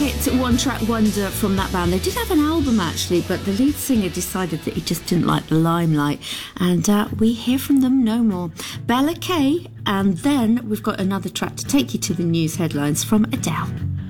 hit one-track wonder from that band. They did have an album actually, but the lead singer decided that he just didn't like the limelight, and we hear from them no more. Bella Kay, and then we've got another track to take you to the news headlines from Adele.